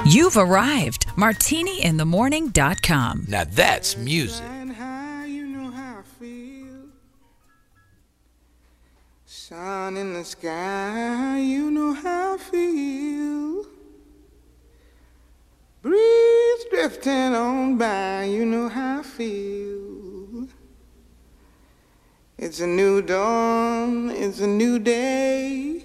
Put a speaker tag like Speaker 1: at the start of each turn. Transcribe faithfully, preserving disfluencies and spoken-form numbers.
Speaker 1: You've arrived. martini in the morning dot com.
Speaker 2: Now that's music.
Speaker 3: Sun in the sky, you know how I feel. Breeze drifting on by, you know how I feel. It's a new dawn, it's a new day.